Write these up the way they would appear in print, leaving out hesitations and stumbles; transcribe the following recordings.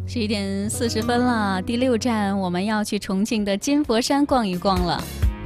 11点40了，第6站我们要去重庆的金佛山逛一逛了。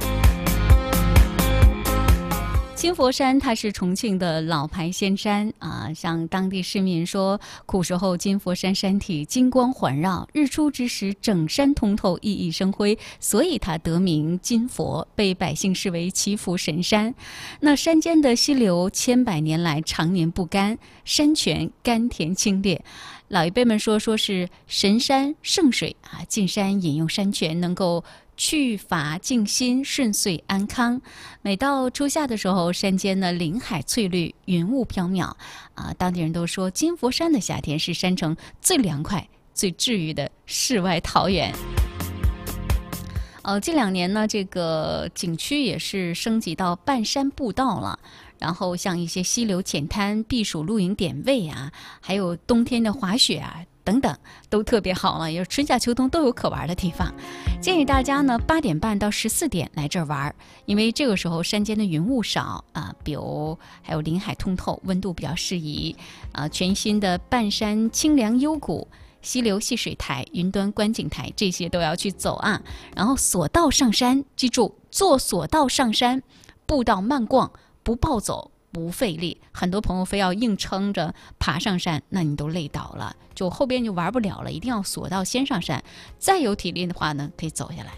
金佛山它是重庆的老牌仙山啊，像当地市民说，古时候金佛山山体金光环绕，日出之时整山通透，熠熠生辉，所以它得名金佛，被百姓视为祈福神山。那山间的溪流千百年来常年不干，山泉甘甜清冽。老一辈们说是神山圣水啊，进山饮用山泉能够去乏静心，顺遂安康。每到初夏的时候，山间的林海翠绿，云雾缥缈啊，当地人都说金佛山的夏天是山城最凉快、最治愈的世外桃源。近2年呢，这个景区也是升级到半山步道了。然后像一些溪流浅滩、避暑露营点位啊，还有冬天的滑雪啊等等，都特别好了，也是春夏秋冬都有可玩的地方。建议大家呢8点半到14点来这儿玩，因为这个时候山间的云雾少啊，比如还有林海通透，温度比较适宜啊。全新的半山清凉幽谷、溪流戏水台、云端观景台，这些都要去走啊。然后索道上山，记住坐索道上山，步道慢逛，不暴走，不费力。很多朋友非要硬撑着爬上山，那你都累倒了，就后边就玩不了了，一定要索道先上山，再有体力的话呢，可以走下来。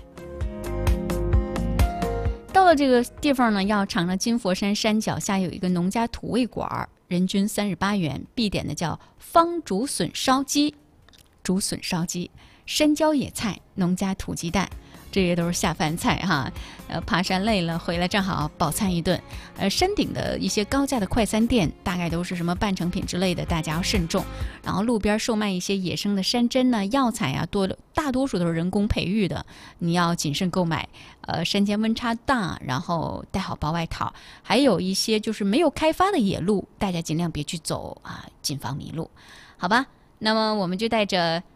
到了这个地方呢，要尝尝金佛山山脚下有一个农家土味馆，人均38元，必点的叫方竹笋烧鸡、竹笋烧鸡、山椒野菜、农家土鸡蛋，这些都是下饭菜哈。爬山累了回来正好饱餐一顿。山顶的一些高价的快餐店大概都是什么半成品之类的，大家要慎重。然后路边售卖一些野生的山珍呢、药材啊，大多数都是人工培育的，你要谨慎购买。山间温差大，然后带好薄外套。还有一些就是没有开发的野路，大家尽量别去走啊，谨防迷路。好吧，那么我们就带着